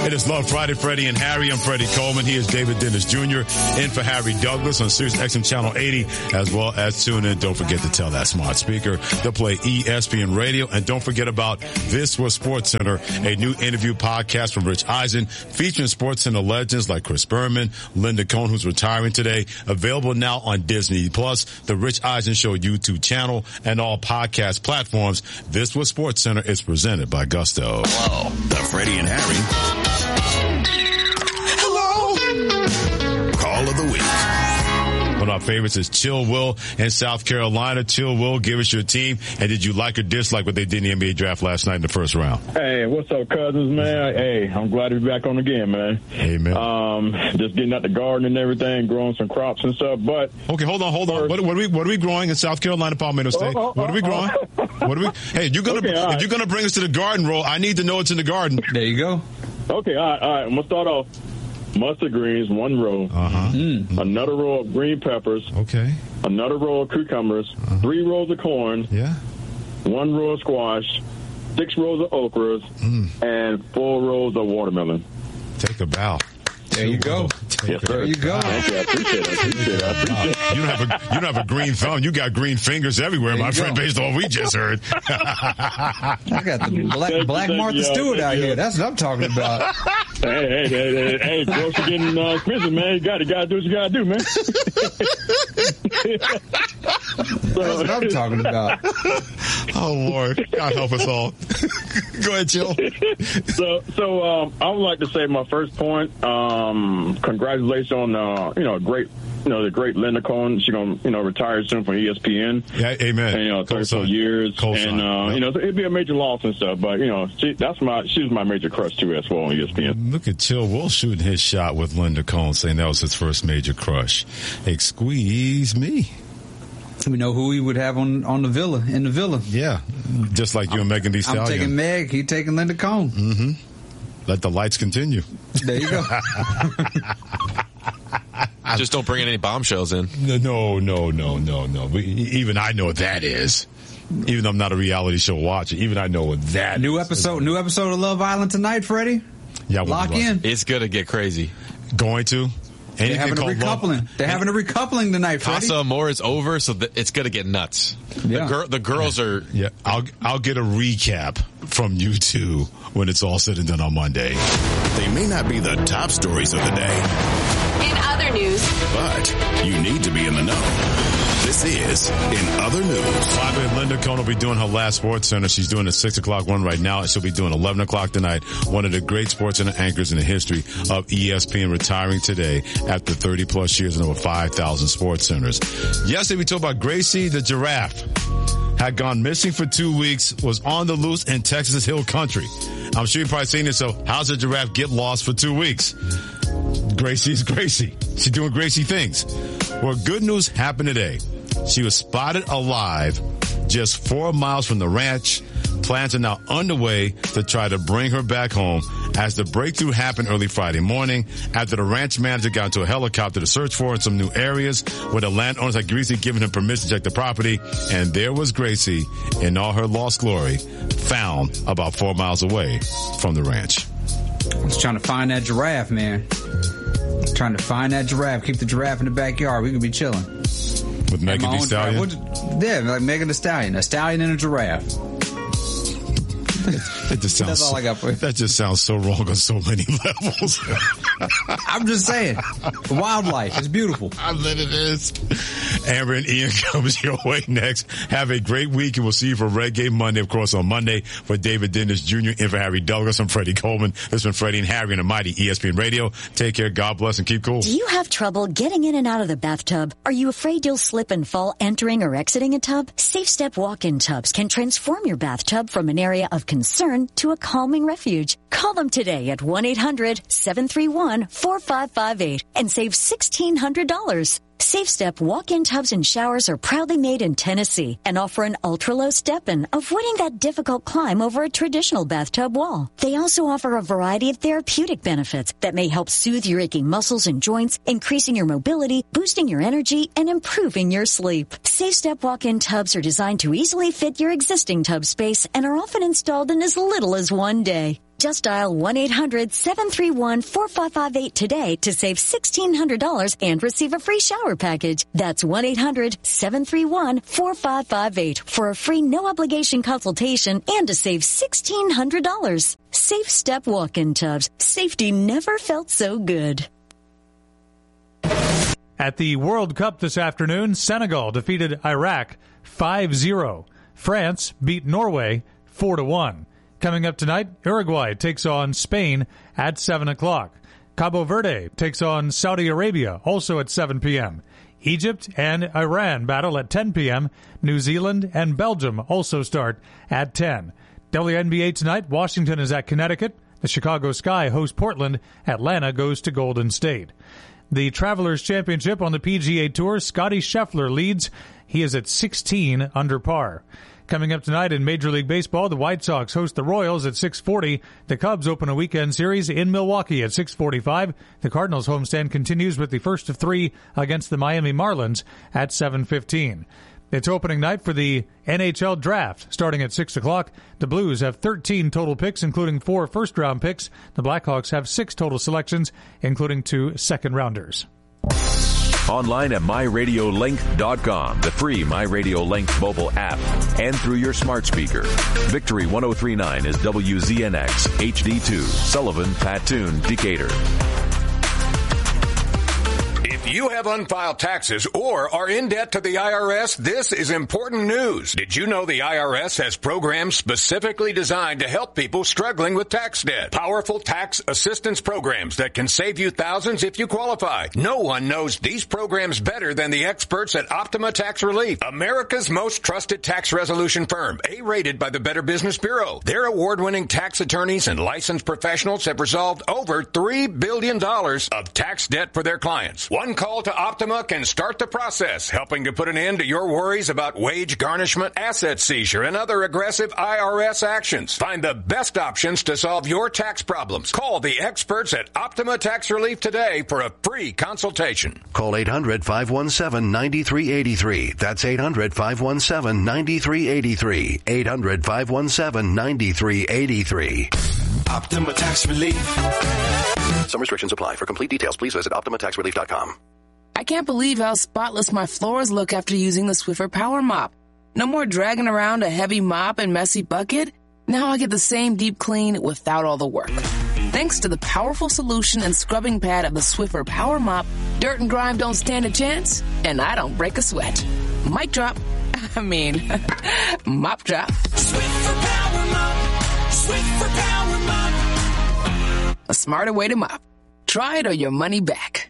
It is Love Friday, Freddie and Harry. I'm Freddie Coleman. He is David Dennis Jr. in for Harry Douglas on Sirius XM Channel 80, as well as tune in. Don't forget to tell that smart speaker to play ESPN Radio. And don't forget about This Was Sports Center, a new interview podcast from Rich Eisen featuring Sports Center legends like Chris Berman, Linda Cohn, who's retiring today. Available now on Disney Plus, the Rich Eisen Show YouTube channel, and all podcast platforms. This Was Sports Center is presented by Gusto. Hello, the Freddie and Harry Call of the Week. One of our favorites is Chill Will in South Carolina. Chill Will, give us your team. And did you like or dislike what they did in the NBA draft last night in the first round? Hey, what's up, cousins, man? Hey, I'm glad to be back on again, man. Hey, man. Just getting out the garden and everything, growing some crops and stuff. But okay, hold on. What are we growing in South Carolina, Palmetto State? What are we growing? Hey, if you're gonna bring us to the garden roll, I need to know it's in the garden. There you go. Okay, all right. I'm gonna start off. Mustard greens, one row. Another row of green peppers. Okay. Another row of cucumbers. 3 rows of corn. Yeah. 1 row of squash. 6 rows of okras. And 4 rows of watermelon. Take a bow. There you go. Yes, sir. There you go. Thank you. I appreciate it. You don't have a green thumb. You got green fingers everywhere, my friend, based on what we just heard. I got the black Martha Stewart out here. That's what I'm talking about. Hey, gross are getting expensive, man. You got to do what you got to do, man. That's what I'm talking about. Oh, Lord. God help us all. Go ahead, Jill. So I would like to say my first point, congratulations on, the great Linda Cohn. She's going to, retire soon from ESPN. Yeah, amen. And, 34 years. It'd be a major loss and stuff, but, she was my major crush, too, as well on ESPN. Look at Chill Will shooting his shot with Linda Cohn, saying that was his first major crush. Hey, squeeze me. We know who he would have in the villa. Yeah, just like you and Megan Thee Stallion. I'm taking Meg, he taking Linda Cohn. Mm-hmm. Let the lights continue. There you go. Just don't bring any bombshells in. No. Even I know what that is. Even though I'm not a reality show watcher, even I know what that New is. New episode of Love Island tonight, Freddie. Yeah, lock in. It's gonna get crazy. Going to. They're having a recoupling. They're having a recoupling tonight, Freddie. Casa Amor is over, so it's going to get nuts. Yeah. The girls are... Yeah, I'll get a recap from you two when it's all said and done on Monday. They may not be the top stories of the day. In other news. But you need to be in the know. This is In Other News. Bobby Linda Cohn will be doing her last Sports Center. She's doing a 6 o'clock one right now. She'll be doing 11 o'clock tonight. One of the great Sports Center anchors in the history of ESPN, retiring today after 30 plus years and over 5,000 Sports Centers. Yesterday we talked about Gracie the giraffe. Had gone missing for 2 weeks, was on the loose in Texas Hill Country. I'm sure you've probably seen this. So how's a giraffe get lost for 2 weeks? Gracie's Gracie. She's doing Gracie things. Well, good news happened today. She was spotted alive just 4 miles from the ranch. Plans are now underway to try to bring her back home as the breakthrough happened early Friday morning after the ranch manager got into a helicopter to search for her in some new areas where the landowners had recently given him permission to check the property. And there was Gracie in all her lost glory, found about 4 miles away from the ranch. I was trying to find that giraffe, man. Trying to find that giraffe. Keep the giraffe in the backyard. We could be chilling. With Megan Thee Stallion? Yeah, like Megan Thee Stallion. A stallion and a giraffe. That just sounds. That's all I got for you. That just sounds so wrong on so many levels. I'm just saying, wildlife is beautiful. I bet it is. Amber and Ian comes your way next. Have a great week, and we'll see you for Red Game Monday, of course, on Monday for David Dennis Jr. and for Harry Douglas. I'm Freddie Coleman. This has been Freddie and Harry on the mighty ESPN Radio. Take care, God bless, and keep cool. Do you have trouble getting in and out of the bathtub? Are you afraid you'll slip and fall entering or exiting a tub? Safe Step walk-in tubs can transform your bathtub from an area of concern to a calming refuge. Call them today at 1-800-731-4558 and save $1,600. Safe Step walk-in tubs and showers are proudly made in Tennessee and offer an ultra-low step-in, avoiding that difficult climb over a traditional bathtub wall. They also offer a variety of therapeutic benefits that may help soothe your aching muscles and joints, increasing your mobility, boosting your energy, and improving your sleep. Safe Step walk-in tubs are designed to easily fit your existing tub space and are often installed in as little as 1 day. Just dial 1-800-731-4558 today to save $1,600 and receive a free shower package. That's 1-800-731-4558 for a free no-obligation consultation and to save $1,600. Safe Step Walk-In Tubs. Safety never felt so good. At the World Cup this afternoon, Senegal defeated Iraq 5-0. France beat Norway 4-1. Coming up tonight, Uruguay takes on Spain at 7 o'clock. Cabo Verde takes on Saudi Arabia, also at 7 p.m. Egypt and Iran battle at 10 p.m. New Zealand and Belgium also start at 10. WNBA tonight, Washington is at Connecticut. The Chicago Sky hosts Portland. Atlanta goes to Golden State. The Travelers Championship on the PGA Tour, Scottie Scheffler leads. He is at 16 under par. Coming up tonight in Major League Baseball, the White Sox host the Royals at 6:40. The Cubs open a weekend series in Milwaukee at 6:45. The Cardinals homestand continues with the first of three against the Miami Marlins at 7:15. It's opening night for the NHL Draft, starting at 6 o'clock. The Blues have 13 total picks, including 4 first-round picks. The Blackhawks have 6 total selections, including 2 second-rounders. Online at MyRadioLink.com, the free MyRadioLink mobile app, and through your smart speaker. Victory 103.9 is WZNX, HD2, Sullivan, Patoon, Decatur. If you have unfiled taxes or are in debt to the IRS, this is important news. Did you know the IRS has programs specifically designed to help people struggling with tax debt? Powerful tax assistance programs that can save you thousands if you qualify. No one knows these programs better than the experts at Optima Tax Relief, America's most trusted tax resolution firm, A-rated by the Better Business Bureau. Their award-winning tax attorneys and licensed professionals have resolved over $3 billion of tax debt for their clients. One call to Optima can start the process, helping to put an end to your worries about wage garnishment, asset seizure, and other aggressive IRS actions. Find the best options to solve your tax problems. Call the experts at Optima Tax Relief today for a free consultation. Call 800-517-9383. That's 800-517-9383. 800-517-9383. Optima Tax Relief. Some restrictions apply. For complete details, please visit OptimaTaxRelief.com. I can't believe how spotless my floors look after using the Swiffer Power Mop. No more dragging around a heavy mop and messy bucket. Now I get the same deep clean without all the work. Thanks to the powerful solution and scrubbing pad of the Swiffer Power Mop, dirt and grime don't stand a chance, and I don't break a sweat. Mic drop. Mop drop. Swiffer Power Mop. Swiffer Power Mop. A smarter way to mop. Try it or your money back.